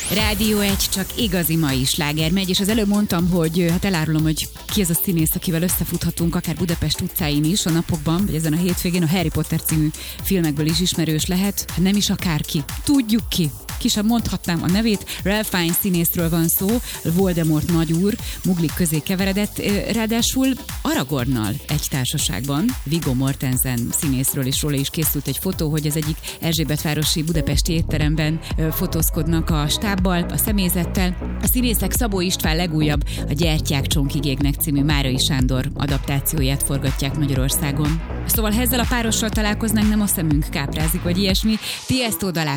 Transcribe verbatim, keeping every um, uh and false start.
Rádió egy, csak igazi mai sláger megy, és az előbb mondtam, hogy hát elárulom, hogy ki ez a színész, akivel összefuthatunk akár Budapest utcáin is a napokban, vagy ezen a hétvégén, a Harry Potter című filmekből is ismerős lehet, hát nem is akárki. Tudjuk ki. Ki sem mondhatnám a nevét, Ralph Fiennes színészről van szó, Voldemort nagyúr, muglik közé keveredett, ráadásul Aragornnal egy társaságban, Viggo Mortensen színészről is róla is készült egy fotó, hogy az egyik Erzsébetvárosi budapesti étteremben fotózkodnak a stábbal, a személyzettel. A színészek Szabó István legújabb, a Gyertyák csonkig égnek című Márai Sándor adaptációját forgatják Magyarországon. Szóval ha ezzel a párossal találkoznánk, nem a szemünk káprázik, vagy ilyesmi. Tiesto dalát